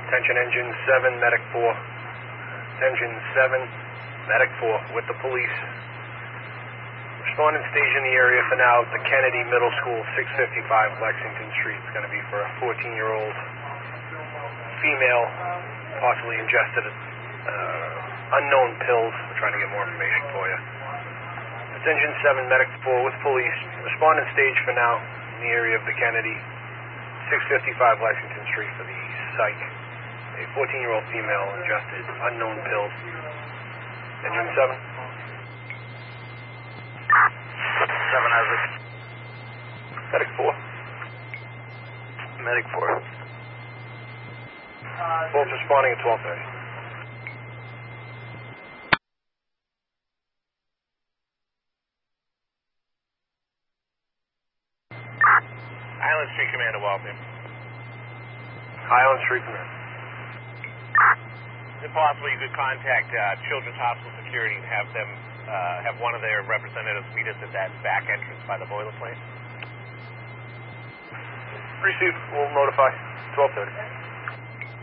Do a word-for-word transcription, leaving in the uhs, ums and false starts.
Attention Engine seven, Medic four. Engine seven, Medic four with the police. Respondent stage in the area for now, the Kennedy Middle School, six fifty-five Lexington Street. It's going to be for a fourteen-year-old female, possibly ingested uh, unknown pills. We're trying to get more information for you. Attention seven, Medic four with police. Respondent stage for now in the area of the Kennedy, six fifty-five Lexington Street for the psych. A fourteen-year-old female ingested unknown pills. Engine seven. seven Isaac. Medic four. Medic four. Both responding at twelve thirty. Island Street Commander Walton. Island Street Command. Is it possible you could contact uh, Children's Hospital Security and have them, uh, have one of their representatives meet us at that back entrance by the boiler plate? Received. We'll notify. twelve thirty.